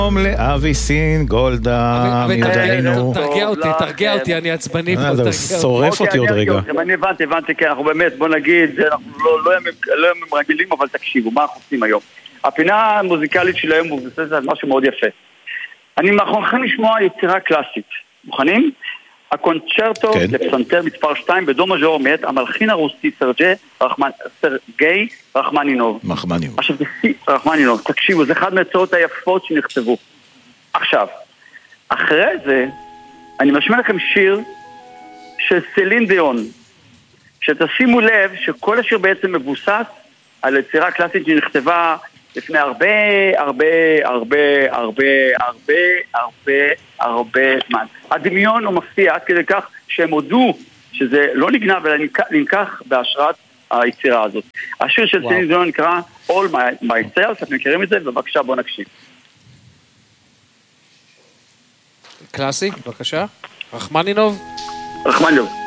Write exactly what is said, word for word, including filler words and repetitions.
שלום לאבי סין, גולדה, מיודענו. תרגיע אותי, תרגיע אותי, אני עצבני פה, תרגיע אותי. שורף אותי עוד רגע. אני הבנתי, הבנתי, כן, אנחנו באמת, בוא נגיד, אנחנו לא ימים רגילים, אבל תקשיבו, מה אנחנו עושים היום? הפינה המוזיקלית של היום מבוססת על משהו מאוד יפה. אני מאחוריכם לשמוע יצירה קלאסית. מוכנים? הקונצ'רטו לפסנתר מספר שתיים בדו מז'ור מאת המלחין הרוסי סרגי רחמנינוב. רחמנינוב. עכשיו, רחמנינוב, תקשיבו, זה אחד מהצעות היפות שנכתבו. עכשיו, אחרי זה, אני משמע לכם שיר של סלין דיון, שתשימו לב שכל השיר בעצם מבוסס על יצירה קלאסית שנכתבה לפני הרבה, הרבה, הרבה, הרבה, הרבה, הרבה, הרבה זמן. הדמיון הוא מפתיע עד כדי כך שהם הודו שזה לא נגנב, אלא נלקח בהשראת היצירה הזאת. השיר של סלין דיון נקרא All Myself, אתם מכירים את זה? בבקשה, בואו נקשיב. קלאסי, בבקשה. רחמנינוב? רחמנינוב.